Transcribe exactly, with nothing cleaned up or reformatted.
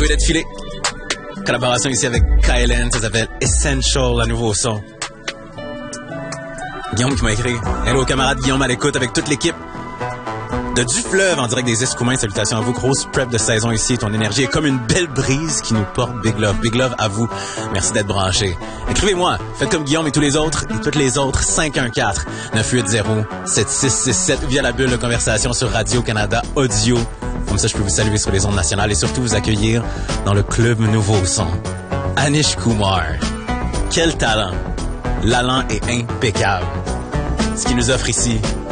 Louis d'être filé. Collaboration ici avec Kylan, ça s'appelle Essential, un nouveau son. Guillaume qui m'a écrit. Hello camarade Guillaume à l'écoute avec toute l'équipe de Du Fleuve en direct des Escoumins. Salutations à vous. Grosse prep de saison ici. Ton énergie est comme une belle brise qui nous porte. Big love. Big love à vous. Merci d'être branchés. Écrivez-moi. Faites comme Guillaume et tous les autres et toutes les autres. cinq un quatre neuf huit zéro sept six six sept via la bulle de conversation sur Radio-Canada Audio. Comme ça, je peux vous saluer sur les ondes nationales et surtout vous accueillir dans le club Nouveau Son. Anish Kumar. Quel talent. L'allant est impeccable. Ce qu'il nous offre ici,